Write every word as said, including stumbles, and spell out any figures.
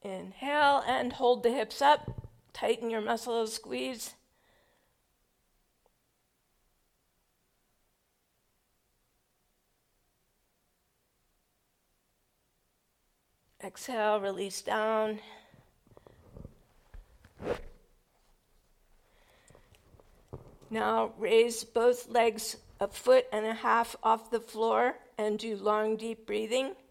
Inhale and hold the hips up. Tighten your muscles, squeeze. Exhale, release down. Now raise both legs a foot and a half off the floor and do long, deep breathing.